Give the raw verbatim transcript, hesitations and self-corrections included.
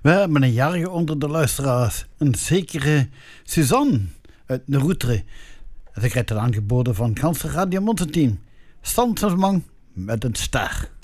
We hebben een jarige onder de luisteraars. Een zekere Suzanne uit de Roetere. Ze krijgt het aangeboden van het ganse Radio Monte team. Stand met een ster.